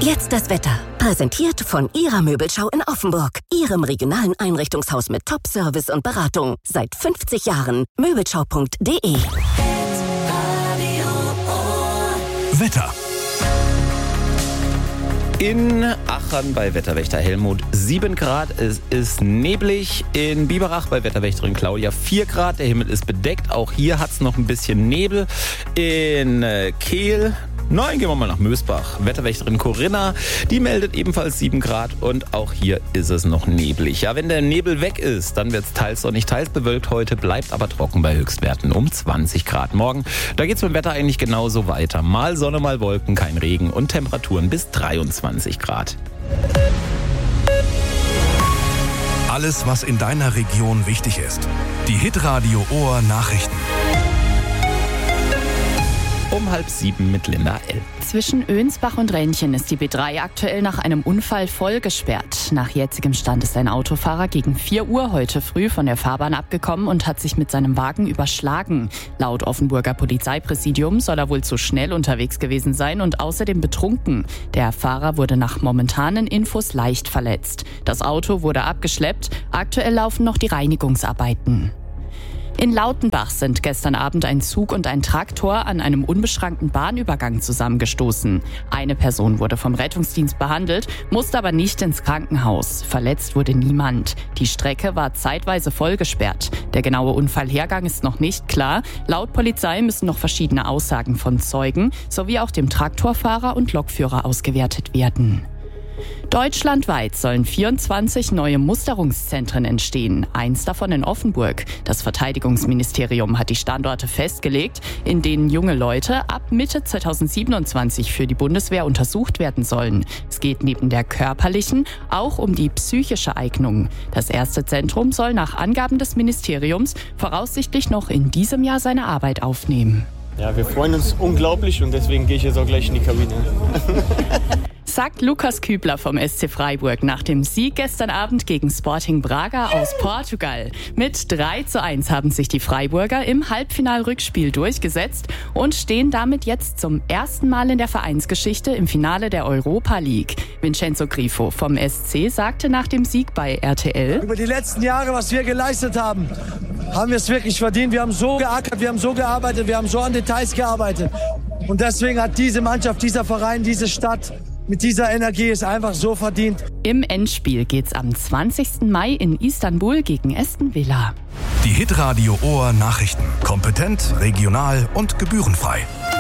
Jetzt das Wetter. Präsentiert von Ihrer Möbelschau in Offenburg. Ihrem regionalen Einrichtungshaus mit Top-Service und Beratung. Seit 50 Jahren. Möbelschau.de. Wetter. In Aachen bei Wetterwächter Helmut 7 Grad, es ist neblig. In Biberach bei Wetterwächterin Claudia 4 Grad, der Himmel ist bedeckt. Auch hier hat es noch ein bisschen Nebel. In Kehl, nein, gehen wir mal nach Mösbach. Wetterwächterin Corinna, die meldet ebenfalls 7 Grad und auch hier ist es noch neblig. Ja, wenn der Nebel weg ist, dann wird es teils sonnig, teils bewölkt heute, bleibt aber trocken bei Höchstwerten um 20 Grad. Morgen, da geht es mit dem Wetter eigentlich genauso weiter. Mal Sonne, mal Wolken, kein Regen und Temperaturen bis 23 Grad. Alles, was in deiner Region wichtig ist. Die Hitradio Ohr Nachrichten. Um 6:30 mit Linda L. Zwischen Önsbach und Rentchen ist die B3 aktuell nach einem Unfall voll gesperrt. Nach jetzigem Stand ist ein Autofahrer gegen 4 Uhr heute früh von der Fahrbahn abgekommen und hat sich mit seinem Wagen überschlagen. Laut Offenburger Polizeipräsidium soll er wohl zu schnell unterwegs gewesen sein und außerdem betrunken. Der Fahrer wurde nach momentanen Infos leicht verletzt. Das Auto wurde abgeschleppt. Aktuell laufen noch die Reinigungsarbeiten. In Lautenbach sind gestern Abend ein Zug und ein Traktor an einem unbeschrankten Bahnübergang zusammengestoßen. Eine Person wurde vom Rettungsdienst behandelt, musste aber nicht ins Krankenhaus. Verletzt wurde niemand. Die Strecke war zeitweise voll gesperrt. Der genaue Unfallhergang ist noch nicht klar. Laut Polizei müssen noch verschiedene Aussagen von Zeugen sowie auch dem Traktorfahrer und Lokführer ausgewertet werden. Deutschlandweit sollen 24 neue Musterungszentren entstehen, eins davon in Offenburg. Das Verteidigungsministerium hat die Standorte festgelegt, in denen junge Leute ab Mitte 2027 für die Bundeswehr untersucht werden sollen. Es geht neben der körperlichen auch um die psychische Eignung. Das erste Zentrum soll nach Angaben des Ministeriums voraussichtlich noch in diesem Jahr seine Arbeit aufnehmen. Ja, wir freuen uns unglaublich und deswegen gehe ich jetzt auch gleich in die Kabine. Sagt Lukas Kübler vom SC Freiburg nach dem Sieg gestern Abend gegen Sporting Braga aus Portugal. Mit 3:1 haben sich die Freiburger im Halbfinalrückspiel durchgesetzt und stehen damit jetzt zum ersten Mal in der Vereinsgeschichte im Finale der Europa League. Vincenzo Grifo vom SC sagte nach dem Sieg bei RTL: Über die letzten Jahre, was wir geleistet haben, haben wir es wirklich verdient. Wir haben so geackert, wir haben so gearbeitet, wir haben so an Details gearbeitet. Und deswegen hat diese Mannschaft, dieser Verein, diese Stadt mit dieser Energie es einfach so verdient. Im Endspiel geht's am 20. Mai in Istanbul gegen Aston Villa. Die Hitradio Ohr Nachrichten. Kompetent, regional und gebührenfrei.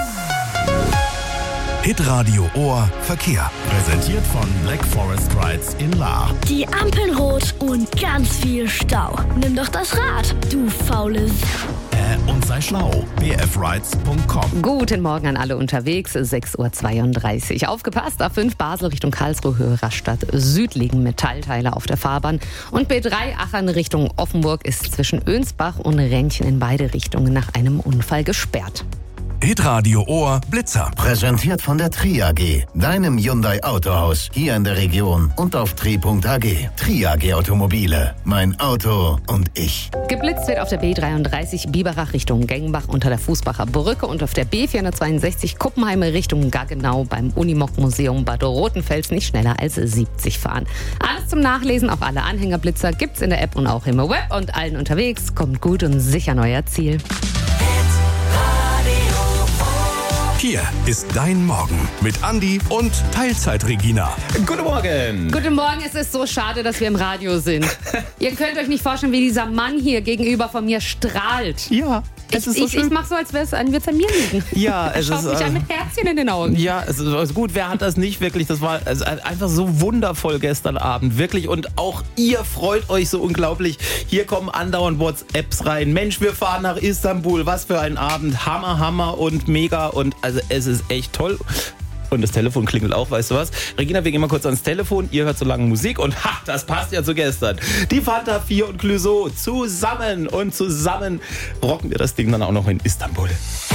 Hitradio Ohr Verkehr. Präsentiert von Black Forest Rides in Lahr. Die Ampeln rot und ganz viel Stau. Nimm doch das Rad, du faules. Und sei schlau. bfrides.com. Guten Morgen an alle unterwegs. 6:32 Uhr. Aufgepasst, A5 Basel Richtung Karlsruhe, Höhe Rastatt Süd liegen Metallteile auf der Fahrbahn. Und B3 Aachen Richtung Offenburg ist zwischen Önsbach und Rentchen in beide Richtungen nach einem Unfall gesperrt. Hitradio Ohr Blitzer. Präsentiert von der Tri AG, deinem Hyundai Autohaus, hier in der Region und auf tri.ag. Tri AG Automobile, mein Auto und ich. Geblitzt wird auf der B33 Biberach Richtung Gengbach unter der Fußbacher Brücke und auf der B462 Kuppenheim Richtung Gaggenau beim Unimog-Museum Bad Rotenfels nicht schneller als 70 fahren. Alles zum Nachlesen, auch alle Anhängerblitzer gibt's in der App und auch im Web und allen unterwegs. Kommt gut und sicher euer Ziel. Hier ist dein Morgen mit Andi und Teilzeit-Regina. Guten Morgen. Guten Morgen, es ist so schade, dass wir im Radio sind. Ihr könnt euch nicht vorstellen, wie dieser Mann hier gegenüber von mir strahlt. Ja, es ist so schön. Ich mach so, als würde es an mir liegen. Ja, es Schaut ist mich an mit Herzchen in den Augen. Ja, es ist gut. Wer hat das nicht wirklich? Das war einfach so wundervoll gestern Abend. Wirklich. Und auch ihr freut euch so unglaublich. Hier kommen andauernd WhatsApps rein. Mensch, wir fahren nach Istanbul. Was für ein Abend. Hammer, Hammer und mega. Und also es ist echt toll. Und das Telefon klingelt auch, weißt du was? Regina, wir gehen mal kurz ans Telefon. Ihr hört so lange Musik und das passt ja zu gestern. Die Fanta 4 und Clouseau zusammen rocken wir das Ding dann auch noch in Istanbul.